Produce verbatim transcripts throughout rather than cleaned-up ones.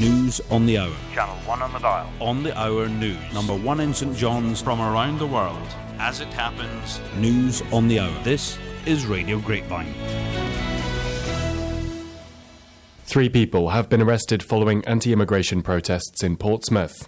News on the hour. Channel one on the dial. On the hour news. Number one in St John's. From around the world. As it happens. News on the hour. This is Radio Grapevine. Three people have been arrested following anti-immigration protests in Portsmouth.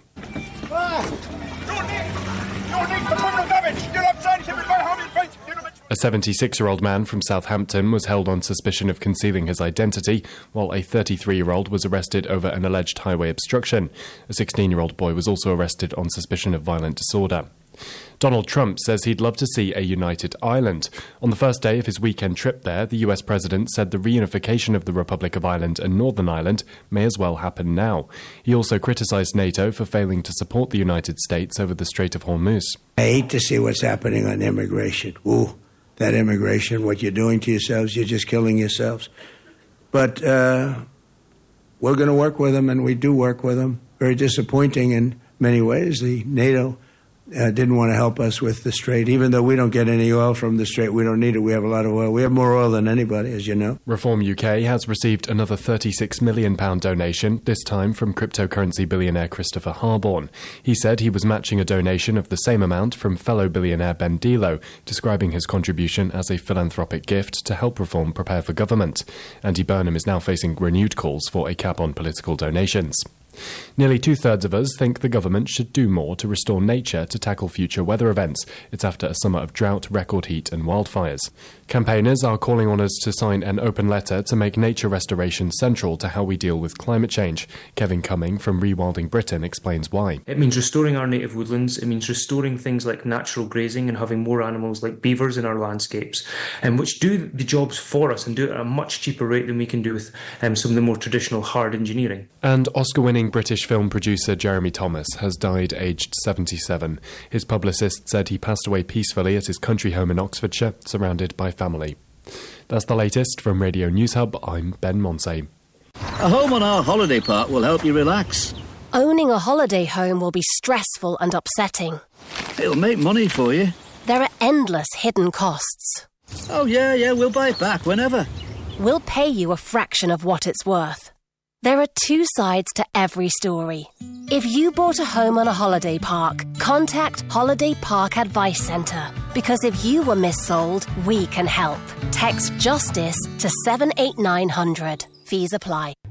A seventy-six-year-old man from Southampton was held on suspicion of concealing his identity, while a thirty-three-year-old was arrested over an alleged highway obstruction. A sixteen-year-old boy was also arrested on suspicion of violent disorder. Donald Trump says he'd love to see a united Ireland. On the first day of his weekend trip there, the U S president said the reunification of the Republic of Ireland and Northern Ireland may as well happen now. He also criticised NATO for failing to support the United States over the Strait of Hormuz. I hate to see what's happening on immigration. Ooh, that immigration, what you're doing to yourselves, you're just killing yourselves. But uh, we're going to work with them, and we do work with them. Very disappointing in many ways. The NATO Uh, didn't want to help us with the Strait. Even though we don't get any oil from the Strait, we don't need it. We have a lot of oil. We have more oil than anybody, as you know. Reform U K has received another thirty-six million pounds donation, this time from cryptocurrency billionaire Christopher Harborne. He said he was matching a donation of the same amount from fellow billionaire Ben Dilo, describing his contribution as a philanthropic gift to help Reform prepare for government. Andy Burnham is now facing renewed calls for a cap on political donations. Nearly two-thirds of us think the government should do more to restore nature to tackle future weather events. It's after a summer of drought, record heat and wildfires. Campaigners are calling on us to sign an open letter to make nature restoration central to how we deal with climate change. Kevin Cumming from Rewilding Britain explains why. It means restoring our native woodlands. It means restoring things like natural grazing and having more animals like beavers in our landscapes, and which do the jobs for us and do it at a much cheaper rate than we can do with um, some of the more traditional hard engineering. And Oscar-winning British film producer Jeremy Thomas has died aged seventy-seven. His publicist said he passed away peacefully at his country home in Oxfordshire, surrounded by family. That's the latest from Radio News Hub. I'm Ben Monsey. A home on our holiday park will help you relax. Owning a holiday home will be stressful and upsetting. It'll make money for you. There are endless hidden costs. Oh yeah, yeah, we'll buy it back whenever. We'll pay you a fraction of what it's worth. There are two sides to every story. If you bought a home on a holiday park, contact Holiday Park Advice Centre. Because if you were missold, we can help. Text JUSTICE to seven eight nine hundred. Fees apply.